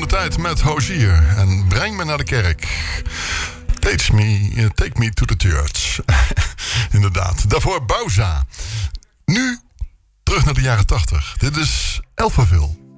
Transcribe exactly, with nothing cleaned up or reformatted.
Zomertijd met Hozier. En breng me naar de kerk. Take me, take me to the church. Inderdaad. Daarvoor Bauza. Nu terug naar de jaren tachtig. Dit is Elphaville.